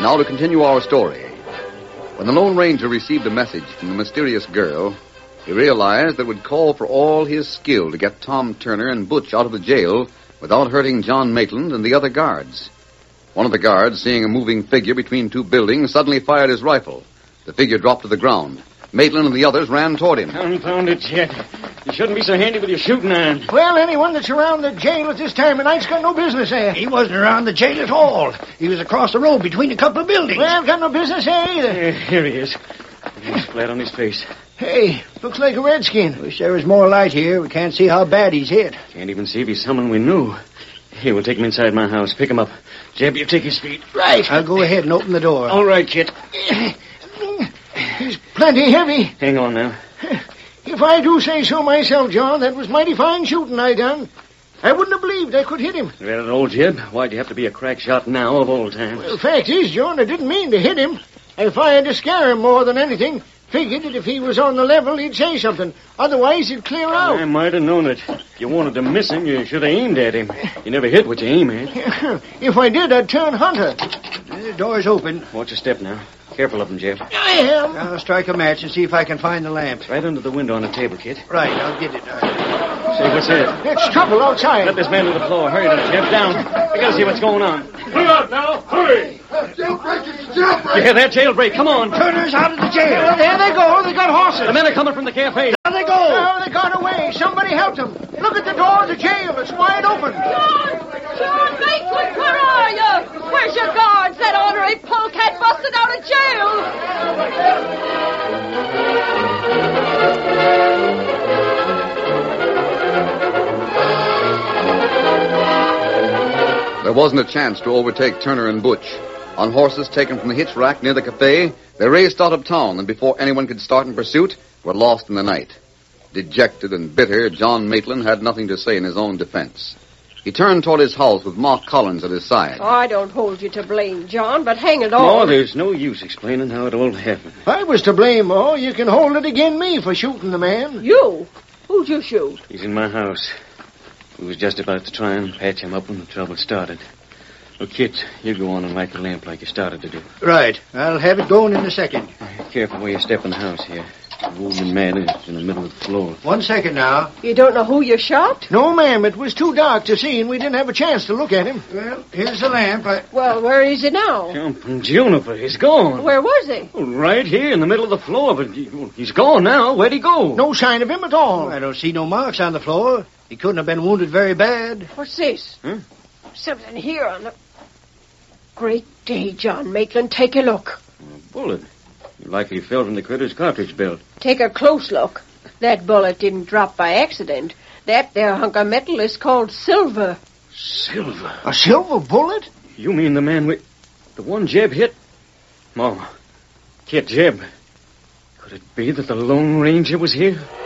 Now to continue our story. When the Lone Ranger received a message from the mysterious girl, he realized that it would call for all his skill to get Tom Turner and Butch out of the jail without hurting John Maitland and the other guards. One of the guards, seeing a moving figure between two buildings, suddenly fired his rifle. The figure dropped to the ground. Maitland and the others ran toward him. Confound it, Chet. You shouldn't be so handy with your shooting iron. Well, anyone that's around the jail at this time of night's got no business there. He wasn't around the jail at all. He was across the road between a couple of buildings. Well, got no business there either. Here he is. He's flat on his face. Hey, looks like a redskin. Wish there was more light here. We can't see how bad he's hit. Can't even see if he's someone we knew. Here, we'll take him inside my house. Pick him up. Jeb, you take his feet. Right. I'll go ahead and open the door. All right, Chet. He's plenty heavy. Hang on now. If I do say so myself, John, that was mighty fine shooting I done. I wouldn't have believed I could hit him. Well, old Jeb, why'd you have to be a crack shot now of old times? Well, fact is, John, I didn't mean to hit him. I fired to scare him more than anything. Figured that if he was on the level, he'd say something. Otherwise, he'd clear out. I might have known it. If you wanted to miss him, you should have aimed at him. You never hit what you aim at. If I did, I'd turn hunter. The door's open. Watch your step now. Careful of him, Jeb. I am. I'll strike a match and see if I can find the lamp. It's right under the window on the table, kid. Right, I'll get it. Say, what's that? It's trouble outside. Let this man to the floor. Hurry up, Jeb. Down. I gotta see what's going on. Look out now. Hurry. You hear that? Jailbreak. Come on. Turner's out of the jail. Well, there they go. They got horses. The men are coming from the cafe. There they go. Oh, they got away. Somebody helped them. Look at the door of the jail. It's wide open. John Maitland, where are you? Where's your guards? That ornery polecat busted out of jail. There wasn't a chance to overtake Turner and Butch. On horses taken from the hitch rack near the cafe, they raced out of town, and before anyone could start in pursuit, were lost in the night. Dejected and bitter, John Maitland had nothing to say in his own defense. He turned toward his house with Mark Collins at his side. Oh, I don't hold you to blame, John, but hang it all. No, there's no use explaining how it all happened. I was to blame, Ma. You can hold it against me for shooting the man. You? Who'd you shoot? He's in my house. We was just about to try and patch him up when the trouble started. Well, Kit, you go on and light the lamp like you started to do. Right. I'll have it going in a second. Careful where you step in the house here. The wounded man is in the middle of the floor. 1 second now. You don't know who you shot? No, ma'am. It was too dark to see, and we didn't have a chance to look at him. Well, here's the lamp. Well, where is he now? Jumping Juniper, he's gone. Where was he? Oh, right here in the middle of the floor, but he's gone now. Where'd he go? No sign of him at all. I don't see no marks on the floor. He couldn't have been wounded very bad. What's this? Huh? Something here on the... Great day, John Maitland. Take a look. A bullet. Likely fell from the critter's cartridge belt. Take a close look. That bullet didn't drop by accident. That there hunk of metal is called silver. Silver? A silver bullet? You mean the man with... the one Jeb hit? Mom. Kid Jeb. Could it be that the Lone Ranger was here?